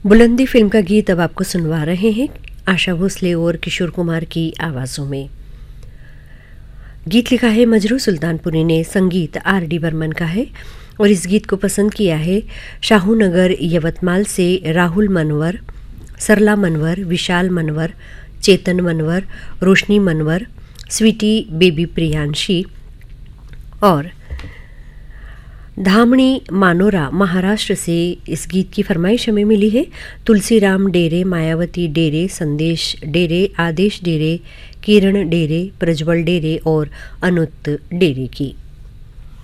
बुलंदी फिल्म का गीत अब आपको सुनवा रहे हैं आशा भोसले और किशोर कुमार की आवाज़ों में। गीत लिखा है मजरू सुल्तानपुरी ने, संगीत R.D. बर्मन का है और इस गीत को पसंद किया है शाहू नगर यवतमाल से राहुल मनवर, सरला मनवर, विशाल मनवर, चेतन मनवर, रोशनी मनवर, स्वीटी बेबी प्रियांशी और धामणी मानोरा महाराष्ट्र से इस गीत की फरमाइश हमें मिली है। तुलसीराम डेरे, मायावती डेरे, संदेश डेरे, आदेश डेरे, किरण डेरे, प्रज्वल डेरे और अनुत डेरे की।